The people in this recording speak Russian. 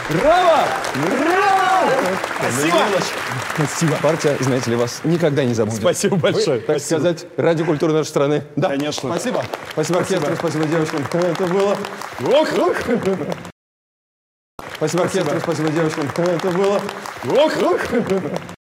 Браво! Браво! Спасибо! Спасибо. Партия, знаете ли, вас никогда не забудет. Спасибо большое. Вы, так сказать, радиокультура нашей страны. Да, конечно. Спасибо. Спасибо оркестру, спасибо девушкам. Это было... Спасибо оркестру, спасибо девушкам. Это было...